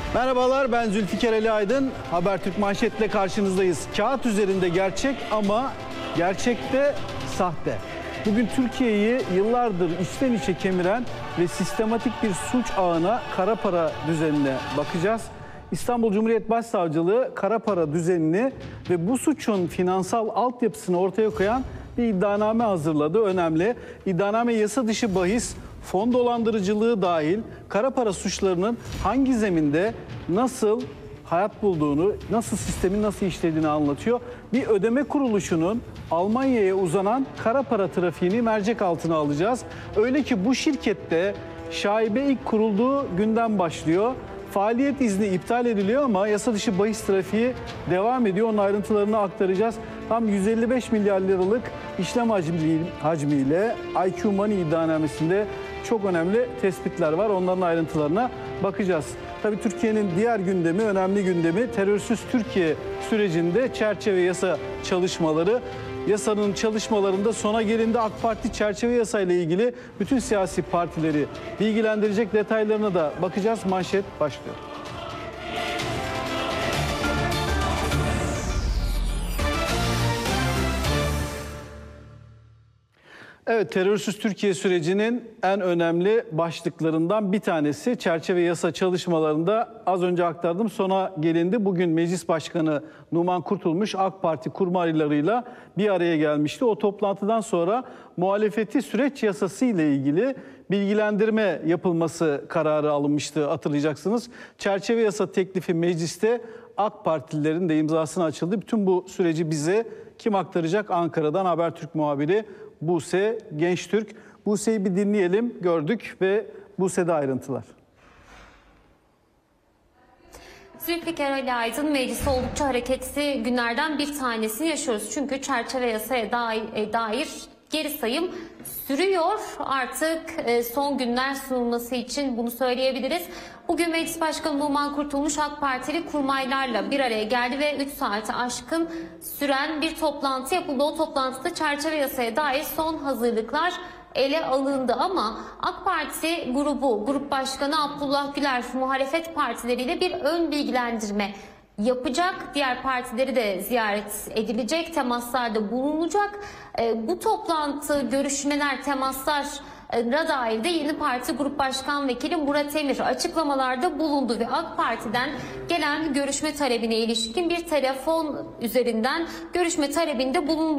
Merhabalar, ben Zülfikar Ali Aydın. Habertürk manşetle karşınızdayız. Kağıt üzerinde gerçek ama gerçekte sahte. Bugün Türkiye'yi yıllardır içten içe kemiren ve sistematik bir suç ağına, kara para düzenine bakacağız. İstanbul Cumhuriyet Başsavcılığı kara para düzenini ve bu suçun finansal altyapısını ortaya koyan bir iddianame hazırladı. Önemli. İddianame yasa dışı bahis, fon dolandırıcılığı dahil kara para suçlarının hangi zeminde nasıl hayat bulduğunu, nasıl sistemin nasıl işlediğini anlatıyor. Bir ödeme kuruluşunun Almanya'ya uzanan kara para trafiğini mercek altına alacağız. Öyle ki bu şirkette şaibe ilk kurulduğu günden başlıyor. Faaliyet izni iptal ediliyor ama yasa dışı bahis trafiği devam ediyor. Onun ayrıntılarını aktaracağız. Tam 155 milyar liralık işlem hacmiyle IQ Money iddianamesinde çok önemli tespitler var. Onların ayrıntılarına bakacağız. Tabii Türkiye'nin diğer gündemi, önemli gündemi terörsüz Türkiye sürecinde çerçeve yasa çalışmaları. Yasanın çalışmalarında sona gelindi. AK Parti çerçeve yasayla ilgili bütün siyasi partileri bilgilendirecek, detaylarına da bakacağız. Manşet başlıyor. Evet, terörsüz Türkiye sürecinin en önemli başlıklarından bir tanesi çerçeve yasa çalışmalarında az önce aktardım, sona gelindi. Bugün Meclis Başkanı Numan Kurtulmuş AK Parti kurmaylarıyla bir araya gelmişti. O toplantıdan sonra muhalefeti süreç yasası ile ilgili bilgilendirme yapılması kararı alınmıştı, hatırlayacaksınız. Çerçeve yasa teklifi mecliste, AK Partililerin de imzasına açıldı. Bütün bu süreci bize kim aktaracak? Ankara'dan Habertürk muhabiri Buse Gençtürk. Buse'yi bir dinleyelim, gördük ve Buse'de ayrıntılar. Zülfikar Ali Aydın, mecliste oldukça hareketli günlerden bir tanesini yaşıyoruz. Çünkü çerçeve yasaya dair geri sayım sürüyor. Artık son günler sunulması için bunu söyleyebiliriz. Bugün Meclis Başkanı Numan Kurtulmuş AK Partili kurmaylarla bir araya geldi ve 3 saate aşkın süren bir toplantı yapıldı. O toplantıda çerçeve yasaya dair son hazırlıklar ele alındı ama AK Parti Grup Başkanı Abdullah Güler muhalefet partileriyle bir ön bilgilendirme yapacak. Diğer partileri de ziyaret edilecek, temaslarda bulunacak. Bu toplantı, görüşmeler, temaslar dair de Yeni Parti Grup Başkan Vekili Murat Emir açıklamalarda bulundu ve AK Parti'den gelen görüşme talebine ilişkin bir telefon üzerinden görüşme talebinde bulundu.